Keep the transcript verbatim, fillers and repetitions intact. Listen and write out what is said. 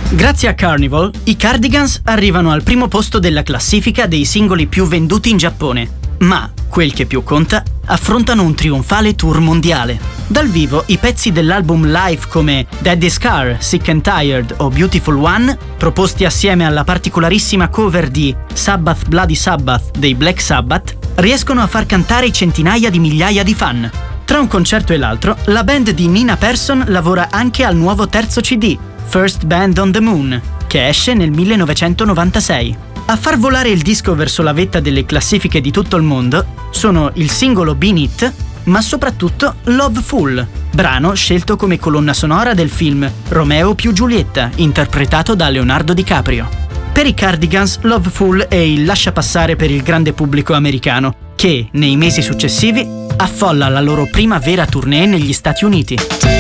Grazie a Carnival, i Cardigans arrivano al primo posto della classifica dei singoli più venduti in Giappone, ma, quel che più conta, affrontano un trionfale tour mondiale. Dal vivo, i pezzi dell'album live come Daddy's Car, Sick and Tired o Beautiful One, proposti assieme alla particolarissima cover di Sabbath Bloody Sabbath dei Black Sabbath, riescono a far cantare centinaia di migliaia di fan. Tra un concerto e l'altro, la band di Nina Persson lavora anche al nuovo terzo C D, First Band on the Moon, che esce nel millenovecentonovantasei. A far volare il disco verso la vetta delle classifiche di tutto il mondo sono il singolo Beat It, ma soprattutto Loveful, brano scelto come colonna sonora del film Romeo più Giulietta, interpretato da Leonardo DiCaprio. Per i Cardigans, Loveful è il lasciapassare per il grande pubblico americano, che, nei mesi successivi, affolla la loro prima vera tournée negli Stati Uniti.